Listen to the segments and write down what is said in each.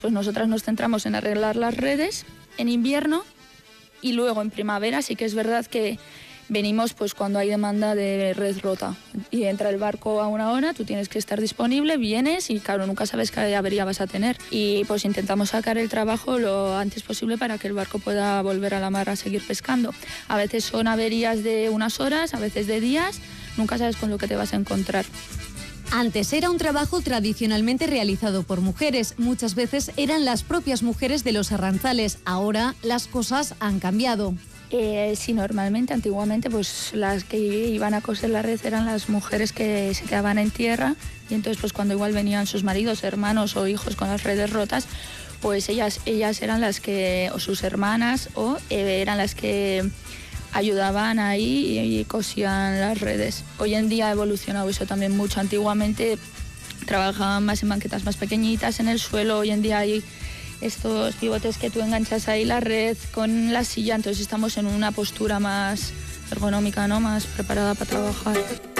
Pues nosotras nos centramos en arreglar las redes en invierno y luego en primavera sí que es verdad que venimos pues cuando hay demanda de red rota y entra el barco a una hora, tú tienes que estar disponible, vienes y claro, nunca sabes qué avería vas a tener y pues intentamos sacar el trabajo lo antes posible para que el barco pueda volver a la mar a seguir pescando. A veces son averías de unas horas, a veces de días, nunca sabes con lo que te vas a encontrar. Antes era un trabajo tradicionalmente realizado por mujeres. Muchas veces eran las propias mujeres de los arranzales. Ahora las cosas han cambiado. Sí, normalmente, antiguamente, pues las que iban a coser la red eran las mujeres que se quedaban en tierra y entonces pues cuando igual venían sus maridos, hermanos o hijos con las redes rotas, pues ellas eran las que, o sus hermanas, o eran las que ayudaban ahí y cosían las redes. Hoy en día ha evolucionado eso también mucho. Antiguamente trabajaban más en banquetas más pequeñitas en el suelo, hoy en día hay estos pivotes que tú enganchas ahí la red con la silla, entonces estamos en una postura más ergonómica, ¿no? Más preparada para trabajar.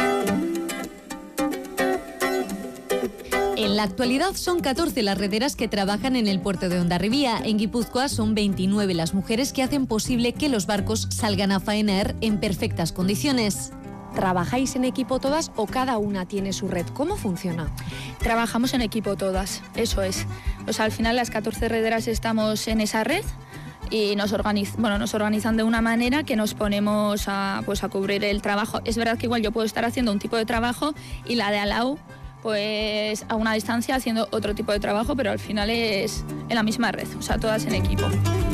En la actualidad son 14 las rederas que trabajan en el puerto de Hondarribia. En Guipúzcoa son 29 las mujeres que hacen posible que los barcos salgan a faenar en perfectas condiciones. ¿Trabajáis en equipo todas o cada una tiene su red? ¿Cómo funciona? Trabajamos en equipo todas, eso es. O sea, al final las 14 rederas estamos en esa red y nos organizan de una manera que nos ponemos a cubrir el trabajo. Es verdad que igual yo puedo estar haciendo un tipo de trabajo y la de al lado pues a una distancia haciendo otro tipo de trabajo, pero al final es en la misma red, o sea, todas en equipo.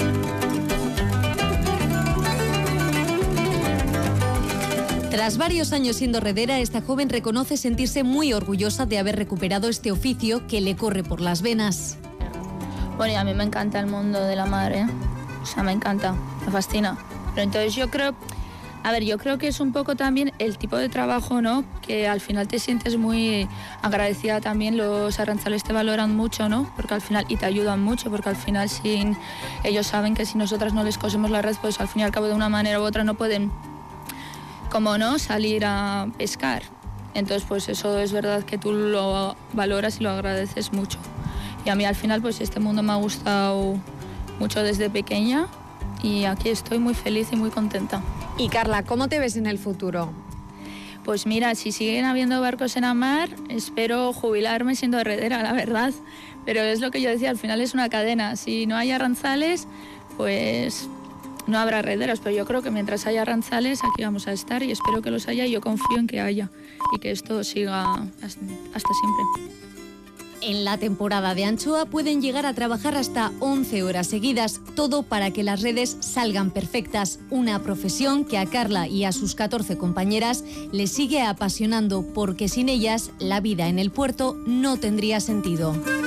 Tras varios años siendo redera, esta joven reconoce sentirse muy orgullosa de haber recuperado este oficio que le corre por las venas. Bueno, y a mí me encanta el mundo de la mar, ¿eh? O sea, me encanta, me fascina. Pero entonces yo creo que es un poco también el tipo de trabajo, ¿no? Que al final te sientes muy agradecida también, los arranzales te valoran mucho, ¿no? Porque al final, y te ayudan mucho, porque al final ellos saben que si nosotras no les cosemos la red, pues al fin y al cabo de una manera u otra no pueden, como no, salir a pescar. Entonces, pues eso es verdad que tú lo valoras y lo agradeces mucho. Y a mí al final, pues este mundo me ha gustado mucho desde pequeña y aquí estoy muy feliz y muy contenta. Y Carla, ¿cómo te ves en el futuro? Pues mira, si siguen habiendo barcos en la mar, espero jubilarme siendo redera, la verdad. Pero es lo que yo decía, al final es una cadena. Si no hay arranzales, pues no habrá rederas. Pero yo creo que mientras haya arranzales, aquí vamos a estar y espero que los haya y yo confío en que haya y que esto siga hasta siempre. En la temporada de anchoa pueden llegar a trabajar hasta 11 horas seguidas, todo para que las redes salgan perfectas. Una profesión que a Carla y a sus 14 compañeras les sigue apasionando, porque sin ellas la vida en el puerto no tendría sentido.